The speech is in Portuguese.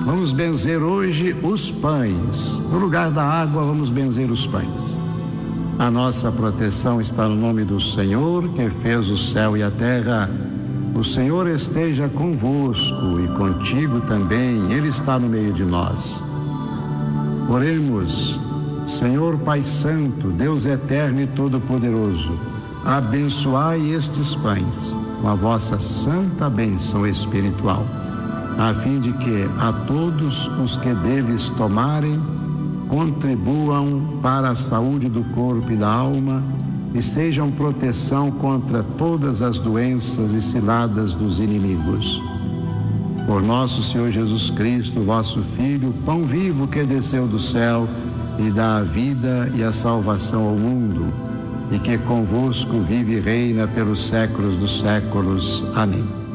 Vamos benzer hoje os pães. No lugar da água, vamos benzer os pães. A nossa proteção está no nome do Senhor, que fez o céu e a terra. O Senhor esteja convosco e contigo também, Ele está no meio de nós. Oremos. Senhor Pai Santo, Deus eterno e todo-poderoso, abençoai estes pães com a vossa santa bênção espiritual, a fim de que a todos os que deles tomarem contribuam para a saúde do corpo e da alma e sejam proteção contra todas as doenças e ciladas dos inimigos. Por nosso Senhor Jesus Cristo, vosso Filho, pão vivo que desceu do céu e dá a vida e a salvação ao mundo, e que convosco vive e reina pelos séculos dos séculos. Amém.